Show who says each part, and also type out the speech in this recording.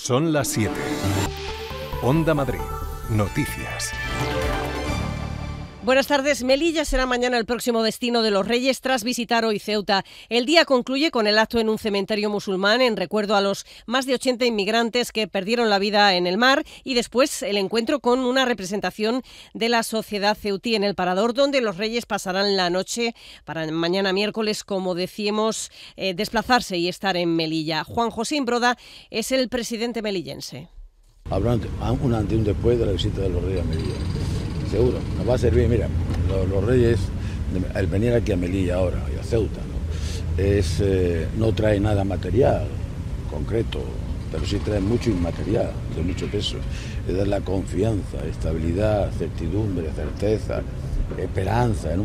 Speaker 1: Son las 7. Onda Madrid. Noticias.
Speaker 2: Buenas tardes. Melilla será mañana el próximo destino de los Reyes tras visitar hoy Ceuta. El día concluye con el acto en un cementerio musulmán en recuerdo a los más de 80 inmigrantes que perdieron la vida en el mar y después el encuentro con una representación de la sociedad ceutí en el Parador, donde los Reyes pasarán la noche para mañana miércoles, como decíamos, desplazarse y estar en Melilla. Juan José Imbroda es el presidente melillense.
Speaker 3: Habrá un antes y un después de la visita de los Reyes a Melilla. Seguro, nos va a servir. Mira, los Reyes, el venir aquí a Melilla ahora y a Ceuta, no trae nada material concreto, pero sí trae mucho inmaterial, de mucho peso. Es dar la confianza, estabilidad, certidumbre, certeza, esperanza en